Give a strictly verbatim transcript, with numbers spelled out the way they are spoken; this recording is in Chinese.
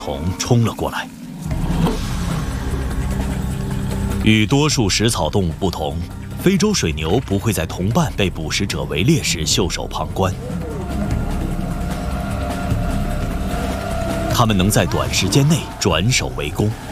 虫冲了过来。与多数食草动物不同，非洲水牛不会在同伴被捕食者围猎时袖手旁观，它们能在短时间内转守为攻。